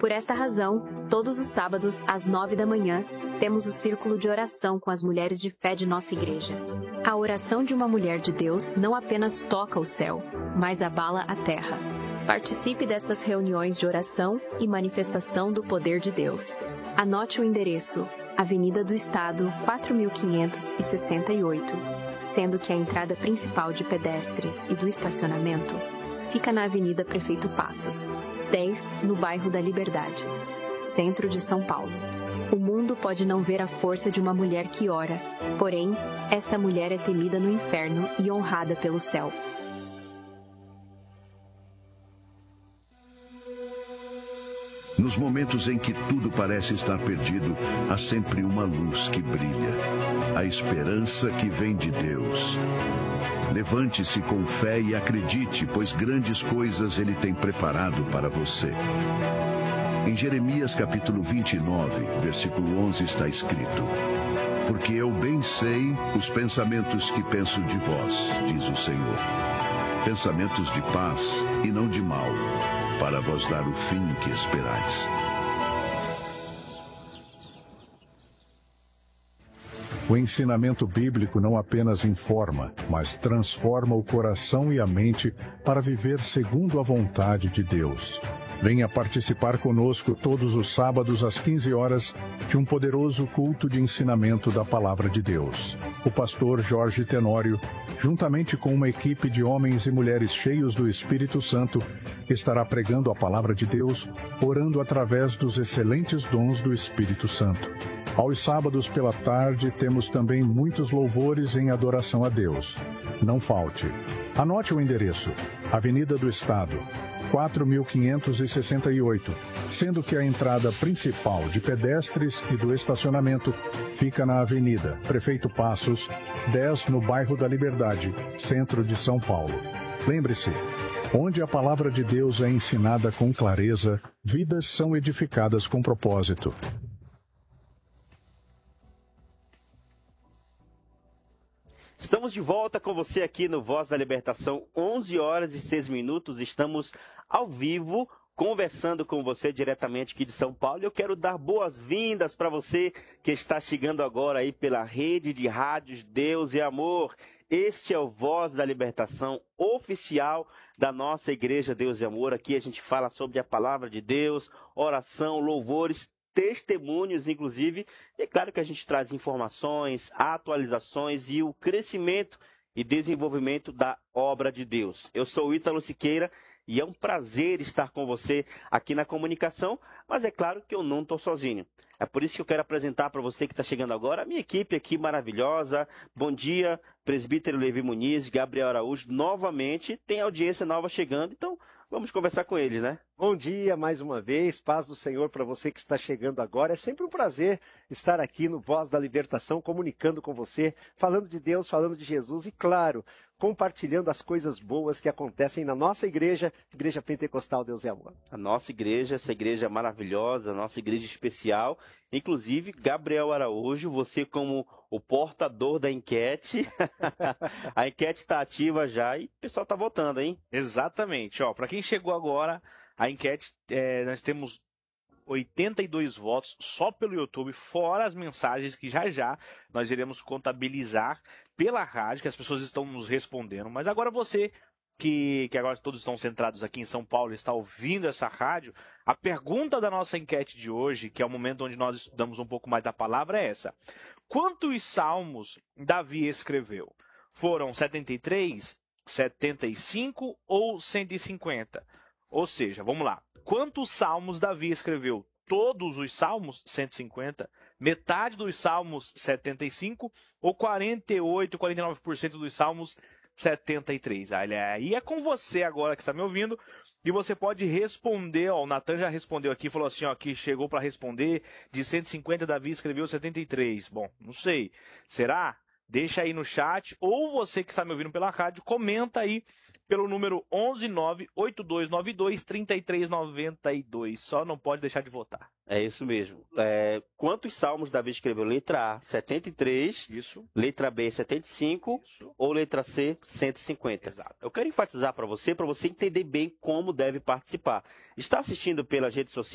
Por esta razão, todos os sábados, às 9 da manhã, temos o círculo de oração com as mulheres de fé de nossa igreja. A oração de uma mulher de Deus não apenas toca o céu, mas abala a terra. Participe destas reuniões de oração e manifestação do poder de Deus. Anote o endereço: Avenida do Estado, 4568, sendo que a entrada principal de pedestres e do estacionamento fica na Avenida Prefeito Passos, 10, no bairro da Liberdade, centro de São Paulo. O mundo pode não ver a força de uma mulher que ora, porém, esta mulher é temida no inferno e honrada pelo céu. Nos momentos em que tudo parece estar perdido, há sempre uma luz que brilha. A esperança que vem de Deus. Levante-se com fé e acredite, pois grandes coisas Ele tem preparado para você. Em Jeremias capítulo 29, versículo 11 está escrito: Porque eu bem sei os pensamentos que penso de vós, diz o Senhor. Pensamentos de paz e não de mal, para vos dar o fim que esperais. O ensinamento bíblico não apenas informa, mas transforma o coração e a mente para viver segundo a vontade de Deus. Venha participar conosco todos os sábados às 15 horas de um poderoso culto de ensinamento da Palavra de Deus. O pastor Jorge Tenório, juntamente com uma equipe de homens e mulheres cheios do Espírito Santo, estará pregando a Palavra de Deus, orando através dos excelentes dons do Espírito Santo. Aos sábados pela tarde temos também muitos louvores em adoração a Deus. Não falte. Anote o endereço: Avenida do Estado, 4568, sendo que a entrada principal de pedestres e do estacionamento fica na Avenida Prefeito Passos, 10, no bairro da Liberdade, centro de São Paulo. Lembre-se, onde a palavra de Deus é ensinada com clareza, vidas são edificadas com propósito. Estamos de volta com você aqui no Voz da Libertação, 11 horas e 6 minutos. Estamos ao vivo, conversando com você diretamente aqui de São Paulo. Eu quero dar boas-vindas para você que está chegando agora aí pela rede de rádios Deus e Amor. Este é o Voz da Libertação oficial da nossa Igreja Deus e Amor. Aqui a gente fala sobre a palavra de Deus, oração, louvores, testemunhos, inclusive. E é claro que a gente traz informações, atualizações e o crescimento e desenvolvimento da obra de Deus. Eu sou o Ítalo Siqueira e é um prazer estar com você aqui na comunicação, mas é claro que eu não estou sozinho. É por isso que eu quero apresentar para você que está chegando agora a minha equipe aqui maravilhosa. Bom dia, presbítero Levi Muniz, Gabriel Araújo, novamente, tem audiência nova chegando, então vamos conversar com eles, né? Bom dia mais uma vez, paz do Senhor para você que está chegando agora. É sempre um prazer estar aqui no Voz da Libertação, comunicando com você, falando de Deus, falando de Jesus e, claro, compartilhando as coisas boas que acontecem na nossa igreja, Igreja Pentecostal Deus e Amor. A nossa igreja, essa igreja maravilhosa, a nossa igreja especial. Inclusive, Gabriel Araújo, você como o portador da enquete, a enquete está ativa já e o pessoal está votando, hein? Exatamente. Para quem chegou agora, a enquete, nós temos 82 votos só pelo YouTube, fora as mensagens que já nós iremos contabilizar pela rádio, que as pessoas estão nos respondendo. Mas agora você, que agora todos estão centrados aqui em São Paulo, está ouvindo essa rádio, a pergunta da nossa enquete de hoje, que é o momento onde nós estudamos um pouco mais da palavra, é essa: quantos salmos Davi escreveu? Foram 73, 75 ou 150? Ou seja, vamos lá. Quantos salmos Davi escreveu? Todos os salmos? 150? Metade dos salmos? 75? Ou 48, 49% dos salmos? 73? Aí é com você agora que está me ouvindo. E você pode responder. O Natan já respondeu aqui, falou assim, que chegou para responder. De 150, Davi escreveu 73. Bom, não sei. Será? Deixa aí no chat. Ou você que está me ouvindo pela rádio, comenta aí pelo número 11982923392. Só não pode deixar de votar. É isso mesmo. Quantos salmos Davi escreveu? Letra A, 73. Isso. Letra B, 75. Isso. Ou letra C, 150. Exato. Eu quero enfatizar para você entender bem como deve participar. Está assistindo pelas redes sociais?